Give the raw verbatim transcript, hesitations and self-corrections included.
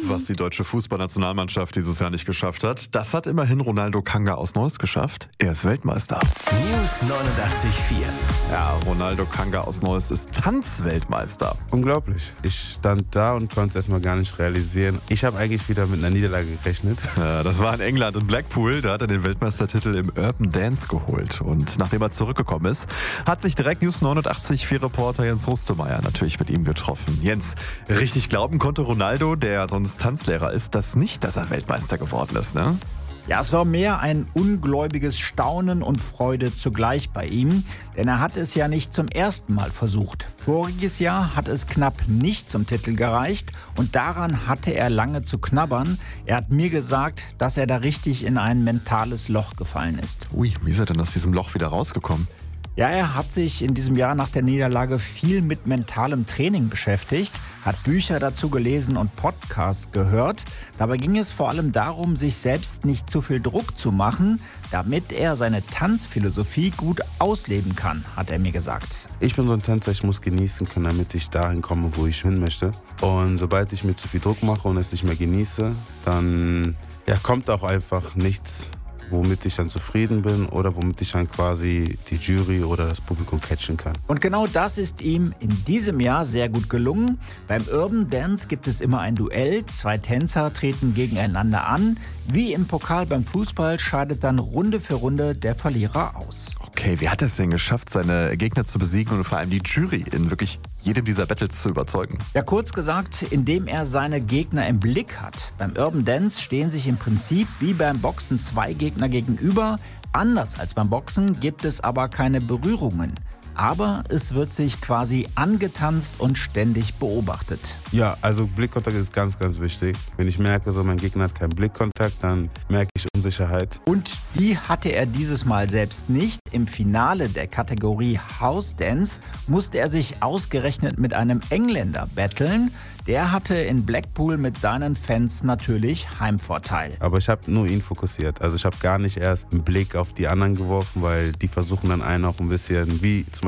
Was die deutsche Fußballnationalmannschaft dieses Jahr nicht geschafft hat, das hat immerhin Ronaldo Kanga aus Neuss geschafft. Er ist Weltmeister. News neunundachtzig Komma vier. Ja, Ronaldo Kanga aus Neuss ist Tanzweltmeister. Unglaublich. Ich stand da und konnte es erstmal gar nicht realisieren. Ich habe eigentlich wieder mit einer Niederlage gerechnet. Ja, das war in England, in Blackpool. Da hat er den Weltmeistertitel im Urban Dance geholt. Und nachdem er zurückgekommen ist, hat sich direkt News neunundachtzig Komma vier Reporter Jens Hostemeyer natürlich mit ihm getroffen. Jens, richtig glauben konnte Ronaldo, der sonst Tanzlehrer ist, das nicht, dass er Weltmeister geworden ist, ne? Ja, es war mehr ein ungläubiges Staunen und Freude zugleich bei ihm, denn er hat es ja nicht zum ersten Mal versucht. Voriges Jahr hat es knapp nicht zum Titel gereicht und daran hatte er lange zu knabbern. Er hat mir gesagt, dass er da richtig in ein mentales Loch gefallen ist. Ui, wie ist er denn aus diesem Loch wieder rausgekommen? Ja, er hat sich in diesem Jahr nach der Niederlage viel mit mentalem Training beschäftigt, hat Bücher dazu gelesen und Podcasts gehört. Dabei ging es vor allem darum, sich selbst nicht zu viel Druck zu machen, damit er seine Tanzphilosophie gut ausleben kann, hat er mir gesagt. Ich bin so ein Tänzer, ich muss genießen können, damit ich dahin komme, wo ich hin möchte. Und sobald ich mir zu viel Druck mache und es nicht mehr genieße, dann ja, kommt auch einfach nichts, womit ich dann zufrieden bin oder womit ich dann quasi die Jury oder das Publikum catchen kann. Und genau das ist ihm in diesem Jahr sehr gut gelungen. Beim Urban Dance gibt es immer ein Duell. Zwei Tänzer treten gegeneinander an. Wie im Pokal beim Fußball scheidet dann Runde für Runde der Verlierer aus. Okay, wie hat er es denn geschafft, seine Gegner zu besiegen und vor allem die Jury in wirklich jedem dieser Battles zu überzeugen? Ja, kurz gesagt, indem er seine Gegner im Blick hat. Beim Urban Dance stehen sich im Prinzip wie beim Boxen zwei Gegner gegenüber. Anders als beim Boxen gibt es aber keine Berührungen. Aber es wird sich quasi angetanzt und ständig beobachtet. Ja, also Blickkontakt ist ganz, ganz wichtig. Wenn ich merke, so mein Gegner hat keinen Blickkontakt, dann merke ich Unsicherheit. Und die hatte er dieses Mal selbst nicht. Im Finale der Kategorie House Dance musste er sich ausgerechnet mit einem Engländer battlen. Der hatte in Blackpool mit seinen Fans natürlich Heimvorteil. Aber ich habe nur ihn fokussiert. Also ich habe gar nicht erst einen Blick auf die anderen geworfen, weil die versuchen dann einen auch ein bisschen, wie zum